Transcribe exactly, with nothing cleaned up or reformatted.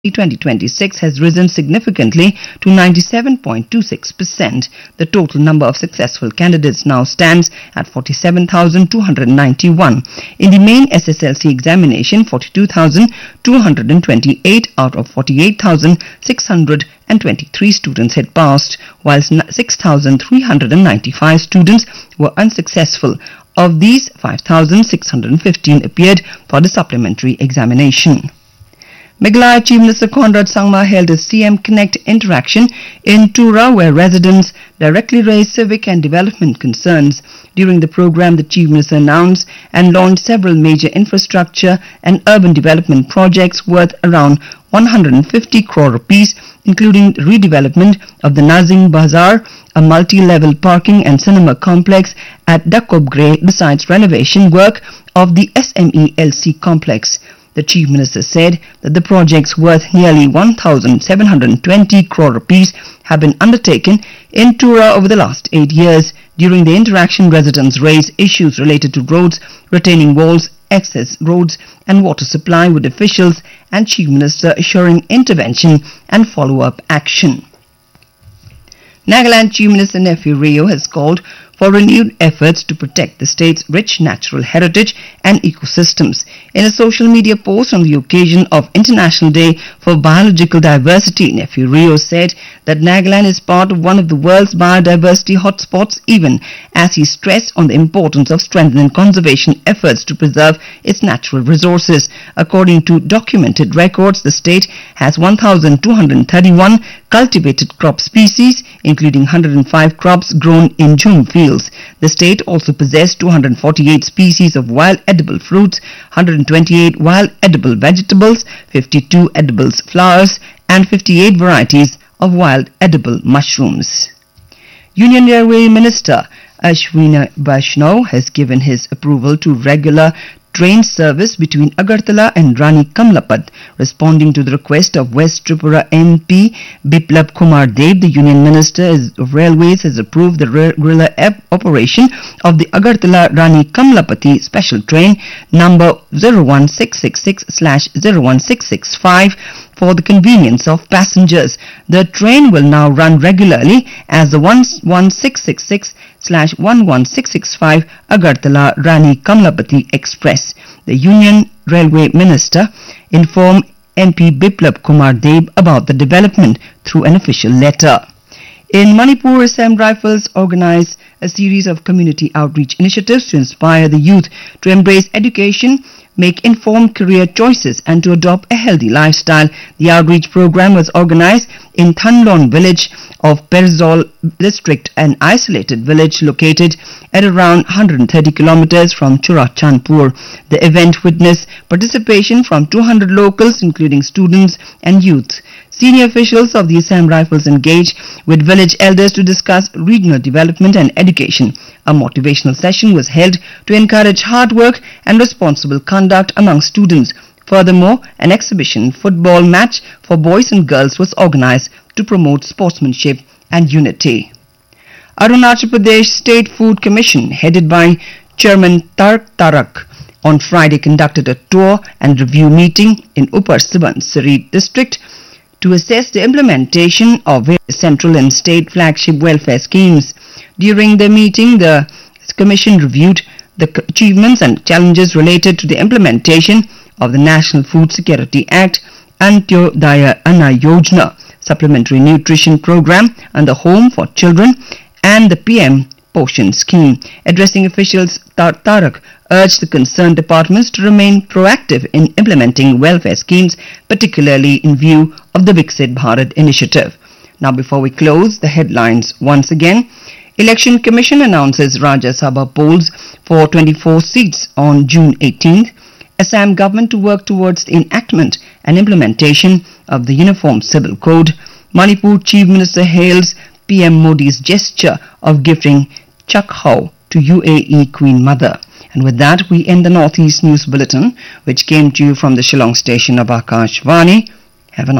twenty twenty-six has risen significantly to ninety-seven point two six percent. The total number of successful candidates now stands at forty-seven thousand two hundred ninety-one. In the main S S L C examination, forty-two thousand two hundred twenty-eight out of forty-eight thousand six hundred twenty-three students had passed, whilst six thousand three hundred ninety-five students were unsuccessful. Of these, five thousand six hundred fifteen appeared for the supplementary examination. Meghalaya Chief Minister Conrad Sangma held a C M Connect interaction in Tura, where residents directly raised civic and development concerns. During the program, the Chief Minister announced and launched several major infrastructure and urban development projects worth around one hundred fifty crore rupees, including redevelopment of the Nazim Bazaar, a multi-level parking and cinema complex at Dakobgre, besides renovation work of the S M E L C complex. The Chief Minister said that the projects worth nearly one thousand seven hundred twenty crore rupees have been undertaken in Tura over the last eight years. During the interaction, residents raised issues related to roads, retaining walls, access roads and water supply, with officials and Chief Minister assuring intervention and follow-up action. Nagaland Chief Minister Nephew Rio has called for renewed efforts to protect the state's rich natural heritage and ecosystems. In a social media post on the occasion of International Day for Biological Diversity, Nephew Rio said that Nagaland is part of one of the world's biodiversity hotspots, even as he stressed on the importance of strengthening conservation efforts to preserve its natural resources. According to documented records, the state has one thousand two hundred thirty-one cultivated crop species, including one hundred five crops grown in Jhum fields. The state also possessed two hundred forty-eight species of wild edible fruits, one hundred twenty-eight wild edible vegetables, fifty-two edible flowers, and fifty-eight varieties of wild edible mushrooms. Union Railway Minister Ashwini Vaishnaw has given his approval to regular train service between Agartala and Rani Kamlapad. Responding to the request of West Tripura M P Biplab Kumar Deb, the Union Minister of Railways has approved the regular operation of the Agartala Rani Kamlapati special train number zero one six six six slash zero one six six five for the convenience of passengers. The train will now run regularly as the one one six six six slash one one six six five Agartala Rani Kamlapati Express. The Union Railway Minister informed M P Biplab Kumar Deb about the development through an official letter. In Manipur, Assam Rifles organized a series of community outreach initiatives to inspire the youth to embrace education, make informed career choices and to adopt a healthy lifestyle. The outreach program was organized in Thanlon village of Perzol district, an isolated village located at around one hundred thirty kilometers from Churachandpur. The event witnessed participation from two hundred locals, including students and youth. Senior officials of the Assam Rifles engaged with village elders to discuss regional development and education. A motivational session was held to encourage hard work and responsible conduct among students. Furthermore, an exhibition football match for boys and girls was organized to promote sportsmanship and unity. Arunachal Pradesh State Food Commission, headed by Chairman Tark Tarak, on Friday conducted a tour and review meeting in Upar Subansiri district to assess the implementation of various central and state flagship welfare schemes. During the meeting, the Commission reviewed the achievements and challenges related to the implementation of the National Food Security Act, Antyodaya Anna Yojana, Supplementary Nutrition Program, and the Home for Children, and the P M Poshan Scheme. Addressing officials, Tar Tarak urged the concerned departments to remain proactive in implementing welfare schemes, particularly in view of the Viksit Bharat initiative. Now, before we close, the headlines once again. Election Commission announces Rajya Sabha polls for twenty-four seats on June eighteenth. Assam government to work towards the enactment and implementation of the Uniform Civil Code. Manipur Chief Minister hails P M Modi's gesture of gifting Chakhau to U A E Queen Mother. And with that, we end the Northeast News Bulletin, which came to you from the Shillong station of Akashvani.